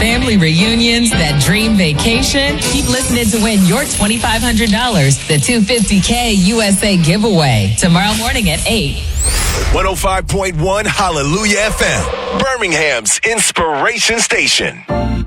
family reunions, that dream vacation. Keep listening to win your $2,500, the $250K USA giveaway, tomorrow morning at 8. 105.1 Hallelujah FM, Birmingham's inspiration station.